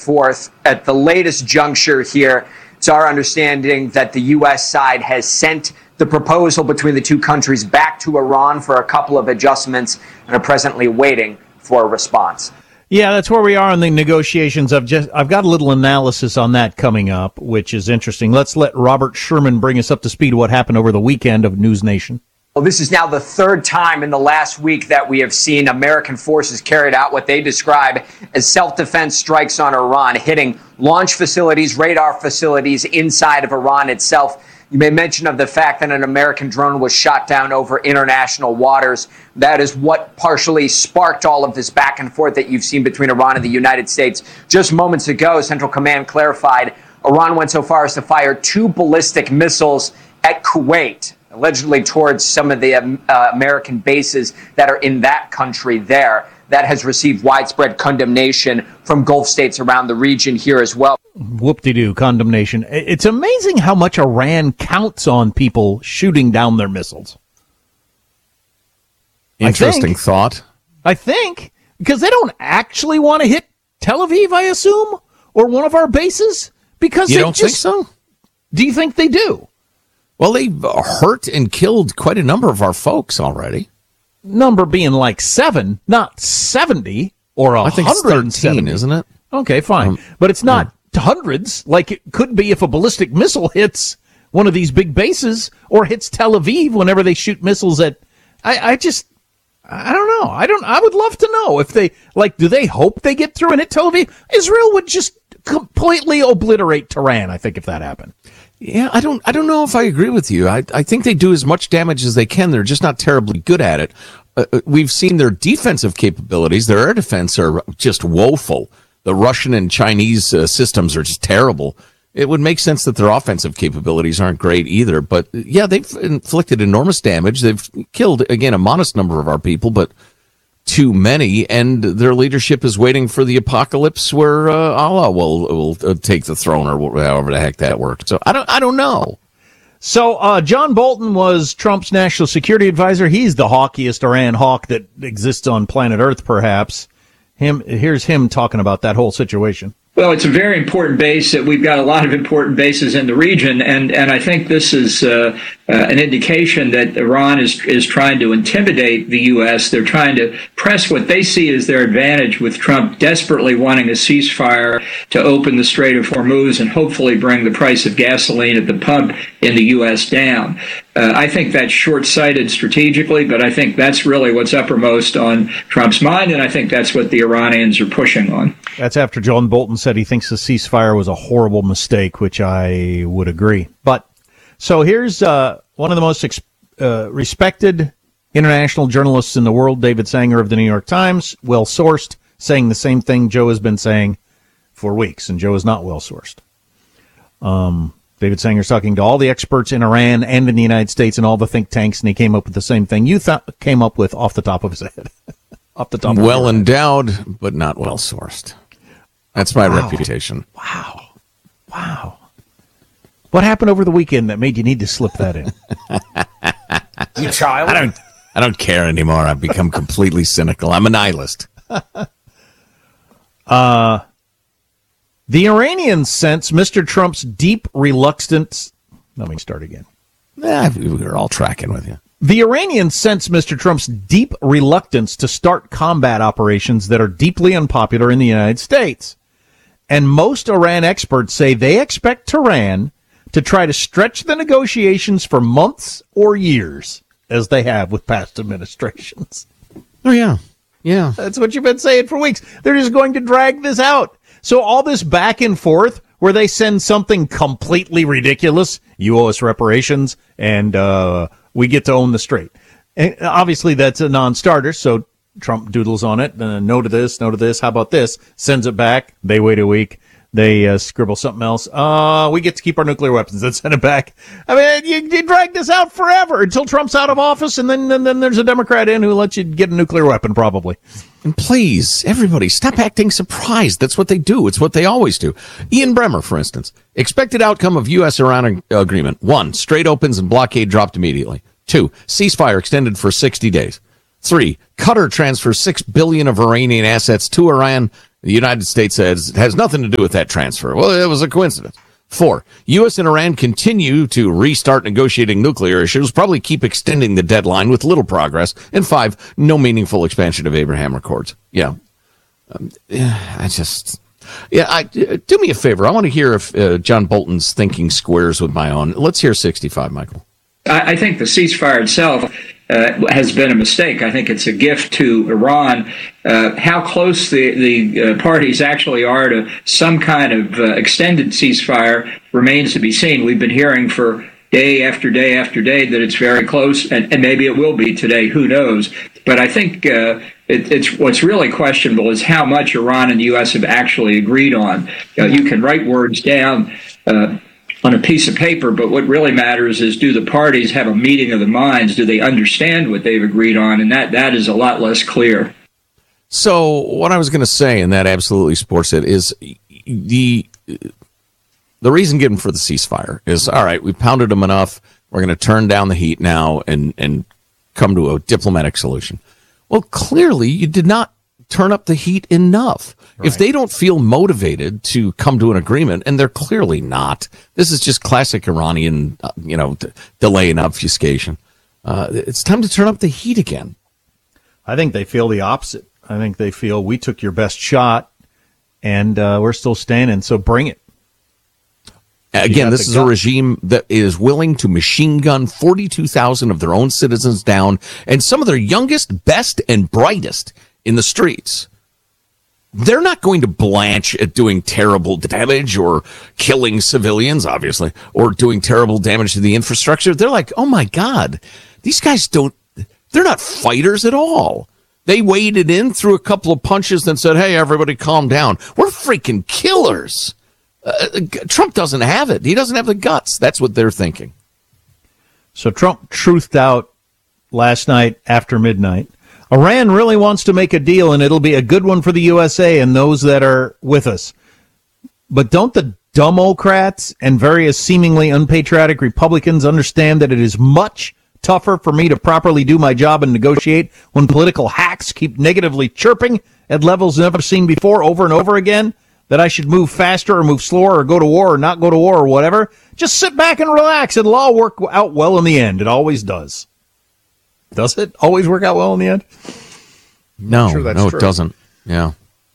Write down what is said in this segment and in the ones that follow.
forth. At the latest juncture here, it's our understanding that the U.S. side has sent the proposal between the two countries back to Iran for a couple of adjustments and are presently waiting for a response. Yeah, that's where we are on the negotiations. I've got a little analysis on that coming up, which is interesting. Let's let Robert Sherman bring us up to speed what happened over the weekend of News Nation. Well, this is now the third time in the last week that we have seen American forces carried out what they describe as self-defense strikes on Iran, hitting launch facilities, radar facilities inside of Iran itself. You made mention of the fact that an American drone was shot down over international waters. That is what partially sparked all of this back and forth that you've seen between Iran and the United States. Just moments ago, Central Command clarified Iran went so far as to fire 2 ballistic missiles at Kuwait, allegedly towards some of the American bases that are in that country there. That has received widespread condemnation from Gulf states around the region here as well. Whoop-de-doo, condemnation. It's amazing how much Iran counts on people shooting down their missiles. Interesting thought. I think, because they don't actually want to hit Tel Aviv, I assume, or one of our bases. Because you don't think so? Do you think they do? Well, they've hurt and killed quite a number of our folks already. Number being like 7, not 70 or 170. I think it's 13, isn't it? Okay, fine. But it's not hundreds like it could be if a ballistic missile hits one of these big bases or hits Tel Aviv whenever they shoot missiles at... I don't know. I would love to know if they, do they hope they get through and hit Tel Aviv? Israel would just completely obliterate Tehran, I think, if that happened. Yeah, I don't know if I agree with you. I think they do as much damage as they can. They're just not terribly good at it. We've seen their defensive capabilities. Their air defense are just woeful. The Russian and Chinese systems are just terrible. It would make sense that their offensive capabilities aren't great either. But, yeah, they've inflicted enormous damage. They've killed, again, a modest number of our people, but too many. And their leadership is waiting for the apocalypse where Allah will take the throne or however the heck that works. So I don't know. So John Bolton was Trump's national security advisor. He's the hawkiest Iran hawk that exists on planet Earth, perhaps. Here's him talking about that whole situation. Well, it's a very important base. We've got a lot of important bases in the region, and I think this is an indication that Iran is trying to intimidate the U.S. They're trying to press what they see as their advantage, with Trump desperately wanting a ceasefire to open the Strait of Hormuz and hopefully bring the price of gasoline at the pump in the U.S. down. I think that's short-sighted strategically, but I think that's really what's uppermost on Trump's mind, and I think that's what the Iranians are pushing on. That's after John Bolton said he thinks the ceasefire was a horrible mistake, which I would agree. But so here's one of the most respected international journalists in the world, David Sanger of the New York Times, well-sourced, saying the same thing Joe has been saying for weeks, and Joe is not well-sourced. David Sanger's talking to all the experts in Iran and in the United States and all the think tanks, and he came up with the same thing you came up with off the top of his head. Off the top. Well endowed, but not well sourced. That's my reputation. Wow. What happened over the weekend that made you need to slip that in? You child. I don't care anymore. I've become completely cynical. I'm a nihilist. The Iranians sense Mr. Trump's deep reluctance. Let me start again. We were all tracking with you. The Iranians sense Mr. Trump's deep reluctance to start combat operations that are deeply unpopular in the United States. And most Iran experts say they expect Tehran to try to stretch the negotiations for months or years, as they have with past administrations. Oh, yeah. Yeah. That's what you've been saying for weeks. They're just going to drag this out. So all this back and forth where they send something completely ridiculous, you owe us reparations, and we get to own the strait. And obviously, that's a non-starter, so Trump doodles on it. No to this, how about this? Sends it back. They wait a week. They scribble something else. We get to keep our nuclear weapons. Then send it back. I mean, you drag this out forever until Trump's out of office, and then there's a Democrat in who lets you get a nuclear weapon, probably. And please, everybody, stop acting surprised. That's what they do. It's what they always do. Ian Bremmer, for instance. Expected outcome of U.S.-Iran agreement. 1, strait opens and blockade dropped immediately. 2, ceasefire extended for 60 days. 3, Qatar transfers $6 billion of Iranian assets to Iran The United States says it has nothing to do with that transfer. Well, it was a coincidence. 4, U.S. and Iran continue to restart negotiating nuclear issues, probably keep extending the deadline with little progress. And 5, no meaningful expansion of Abraham Accords. Yeah. Do me a favor. I want to hear if John Bolton's thinking squares with my own. Let's hear 65, Michael. I think the ceasefire itself has been a mistake. I think it's a gift to Iran. How close the parties actually are to some kind of extended ceasefire remains to be seen. We've been hearing for day after day after day that it's very close, and maybe it will be today. Who knows? But I think it's what's really questionable is how much Iran and the U.S. have actually agreed on. You can write words down on a piece of paper, but what really matters is, do the parties have a meeting of the minds? Do they understand what they've agreed on? And that is a lot less clear. So what I was going to say, and that absolutely supports it, is the reason given for the ceasefire is, all right, we pounded them enough. We're going to turn down the heat now and come to a diplomatic solution. Well, clearly you did not turn up the heat enough. Right. If they don't feel motivated to come to an agreement, and they're clearly not, this is just classic Iranian, delay and obfuscation. It's time to turn up the heat again. I think they feel the opposite. I think they feel we took your best shot, and we're still standing, so bring it. Again, this is a regime that is willing to machine gun 42,000 of their own citizens down, and some of their youngest, best, and brightest in the streets. They're not going to blanch at doing terrible damage or killing civilians, obviously, or doing terrible damage to the infrastructure. They're like, oh my God, these guys they're not fighters at all. They waded in, threw a couple of punches, and said, hey, everybody calm down. We're freaking killers. Trump doesn't have it. He doesn't have the guts. That's what they're thinking. So Trump truthed out last night after midnight. Iran really wants to make a deal, and it'll be a good one for the USA and those that are with us. But don't the Democrats and various seemingly unpatriotic Republicans understand that it is much tougher for me to properly do my job and negotiate when political hacks keep negatively chirping at levels never seen before over and over again? That I should move faster or move slower or go to war or not go to war or whatever? Just sit back and relax. It'll all work out well in the end. It always does. Does it always work out well in the end? No, it doesn't. Yeah.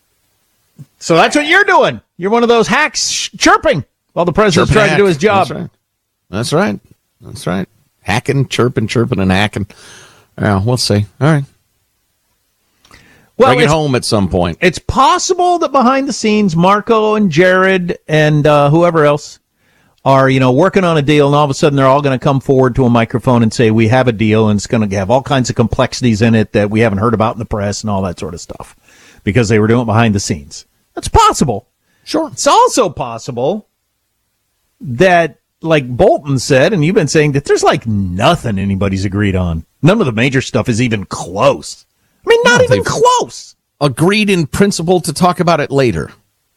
So that's what you're doing. You're one of those hacks chirping while the president's trying to do his job. That's right. Hacking, chirping, and hacking. Yeah, we'll see. All right. Well, bring it home at some point. It's possible that behind the scenes, Marco and Jared and whoever else are, working on a deal, and all of a sudden they're all going to come forward to a microphone and say, we have a deal, and it's going to have all kinds of complexities in it that we haven't heard about in the press and all that sort of stuff because they were doing it behind the scenes. That's possible. Sure. It's also possible that, like Bolton said, and you've been saying, that there's like nothing anybody's agreed on. None of the major stuff is even close. I mean, not even close. Agreed in principle to talk about it later.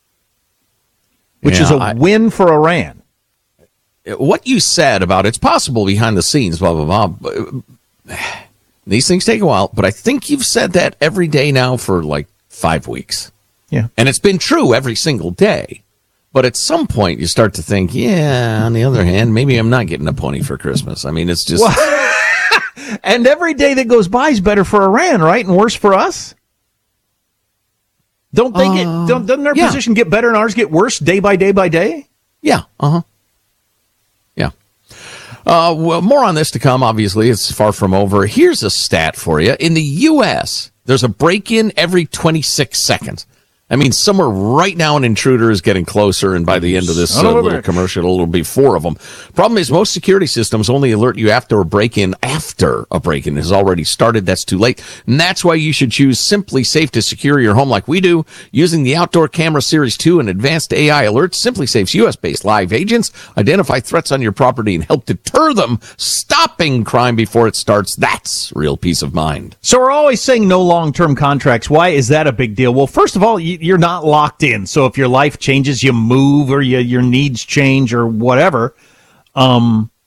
Which is a win for Iran. What you said about it's possible behind the scenes, blah, blah, blah. These things take a while, but I think you've said that every day now for like 5 weeks. Yeah. And it's been true every single day. But at some point you start to think, yeah, on the other hand, maybe I'm not getting a pony for Christmas. I mean, it's just... And every day that goes by is better for Iran, right? And worse for us? Don't they doesn't their position get better and ours get worse day by day by day? Yeah. Yeah. Well, more on this to come, obviously. It's far from over. Here's a stat for you. In the U.S., there's a break-in every 26 seconds. I mean, somewhere right now an intruder is getting closer, and by the end of this little commercial, it'll be 4 of them. Problem is, most security systems only alert you after a break-in has already started. That's too late. And that's why you should choose Simply Safe to secure your home like we do. Using the Outdoor Camera Series 2 and advanced AI alerts, Simply Safe's U.S.-based live agents identify threats on your property and help deter them, stopping crime before it starts. That's real peace of mind. So we're always saying no long-term contracts. Why is that a big deal? Well, first of all, you're not locked in. So if your life changes, you move, or your needs change or whatever,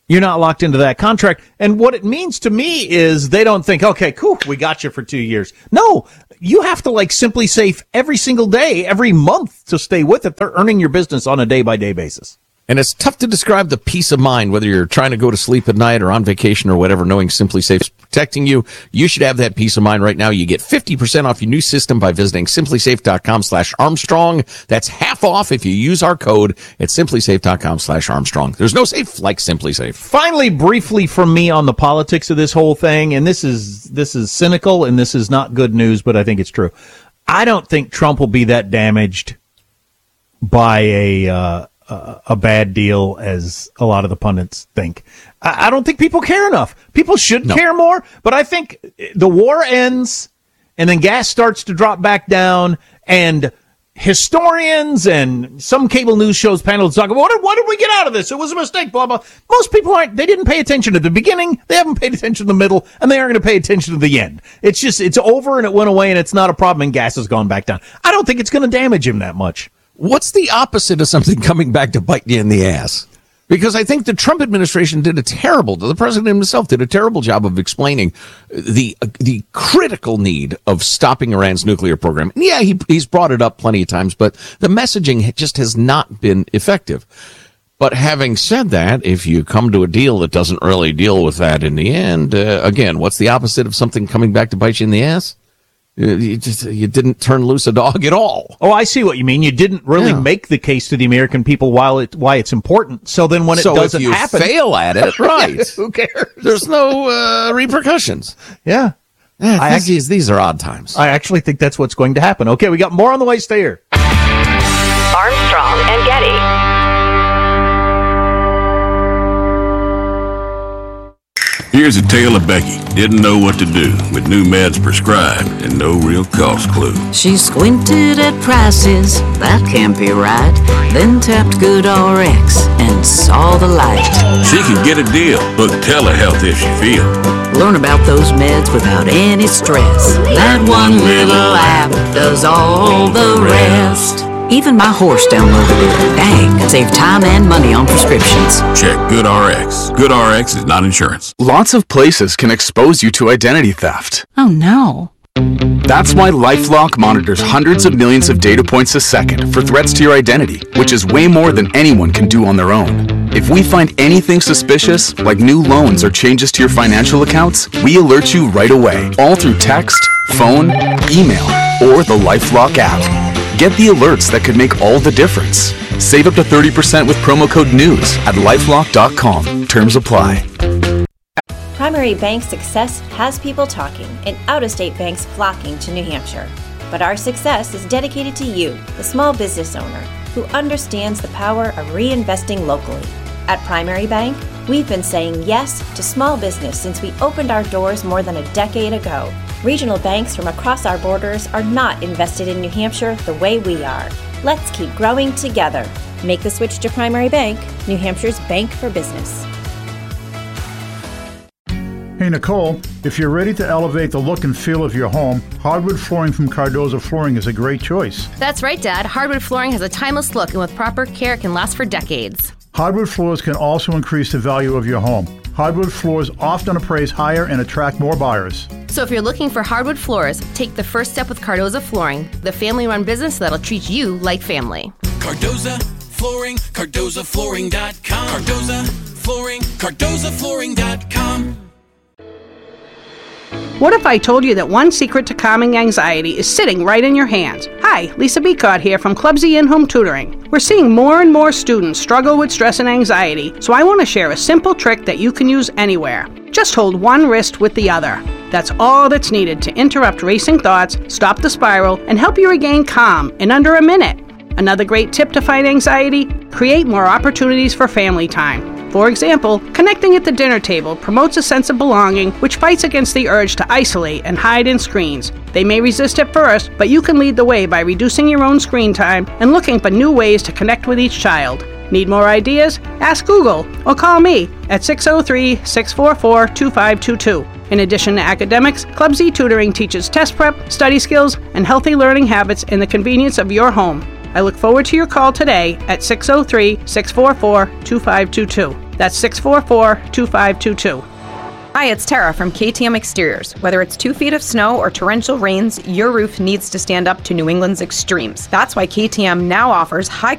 You're not locked into that contract. And what it means to me is they don't think, okay, cool, we got you for 2 years. No, you have to like Simply Safe every single day, every month to stay with it. They're earning your business on a day-by-day basis. And it's tough to describe the peace of mind, whether you're trying to go to sleep at night or on vacation or whatever, knowing Simply Safe's protecting you. You should have that peace of mind right now. You get 50% off your new system by visiting simplysafe.com/Armstrong. That's half off if you use our code at simplysafe.com/Armstrong. There's no safe like Simply Safe. Finally, briefly from me on the politics of this whole thing, and this is cynical and this is not good news, but I think it's true. I don't think Trump will be that damaged by a bad deal as a lot of the pundits think. I don't think people care enough. People should care more, but I think the war ends and then gas starts to drop back down, and historians and some cable news shows panels talk about what did we get out of this? It was a mistake, blah, blah. Most people they didn't pay attention at the beginning, they haven't paid attention to the middle, and they aren't going to pay attention to the end. It's over and it went away and it's not a problem and gas has gone back down. I don't think it's going to damage him that much. What's the opposite of something coming back to bite you in the ass? Because I think the Trump administration the president himself did a terrible job of explaining the critical need of stopping Iran's nuclear program. And yeah, he's brought it up plenty of times, but the messaging just has not been effective. But having said that, if you come to a deal that doesn't really deal with that in the end, again, what's the opposite of something coming back to bite you in the ass? You didn't turn loose a dog at all. Oh, I see what you mean. You didn't really make the case to the American people why it's important. So then when it doesn't happen, if you fail at it, right? Who cares? There's no repercussions. Yeah. These are odd times. I actually think that's what's going to happen. Okay, we got more on the way. Stay here. Armstrong and Getty. Here's a tale of Becky. Didn't know what to do with new meds prescribed and no real cost clue. She squinted at prices, that can't be right. Then tapped GoodRx and saw the light. She can get a deal. Book telehealth if she feel. Learn about those meds without any stress. That one little app does all the rest. Even my horse downloaded it. Dang, save time and money on prescriptions. Check GoodRx. GoodRx is not insurance. Lots of places can expose you to identity theft. Oh no. That's why LifeLock monitors hundreds of millions of data points a second for threats to your identity, which is way more than anyone can do on their own. If we find anything suspicious, like new loans or changes to your financial accounts, we alert you right away, all through text, phone, email, or the LifeLock app. Get the alerts that could make all the difference. Save up to 30% with promo code NEWS at LifeLock.com. Terms apply. Primary Bank success has people talking and out-of-state banks flocking to New Hampshire. But our success is dedicated to you, the small business owner, who understands the power of reinvesting locally. At Primary Bank, we've been saying yes to small business since we opened our doors more than a decade ago. Regional banks from across our borders are not invested in New Hampshire the way we are. Let's keep growing together. Make the switch to Primary Bank, New Hampshire's bank for business. Hey Nicole, if you're ready to elevate the look and feel of your home, hardwood flooring from Cardoza Flooring is a great choice. That's right, Dad. Hardwood flooring has a timeless look, and with proper care, it can last for decades. Hardwood floors can also increase the value of your home. Hardwood floors often appraise higher and attract more buyers. So if you're looking for hardwood floors, take the first step with Cardoza Flooring, the family-run business that'll treat you like family. Cardoza Flooring, CardozaFlooring.com. Cardoza Flooring, CardozaFlooring.com. What if I told you that one secret to calming anxiety is sitting right in your hands? Hi, Lisa Beacott here from Clubsy In-Home Tutoring. We're seeing more and more students struggle with stress and anxiety, so I want to share a simple trick that you can use anywhere. Just hold one wrist with the other. That's all that's needed to interrupt racing thoughts, stop the spiral, and help you regain calm in under a minute. Another great tip to fight anxiety: create more opportunities for family time. For example, connecting at the dinner table promotes a sense of belonging, which fights against the urge to isolate and hide in screens. They may resist at first, but you can lead the way by reducing your own screen time and looking for new ways to connect with each child. Need more ideas? Ask Google or call me at 603-644-2522. In addition to academics, Clubsy Tutoring teaches test prep, study skills, and healthy learning habits in the convenience of your home. I look forward to your call today at 603-644-2522. That's 644-2522. Hi, it's Tara from KTM Exteriors. Whether it's 2 feet of snow or torrential rains, your roof needs to stand up to New England's extremes. That's why KTM now offers high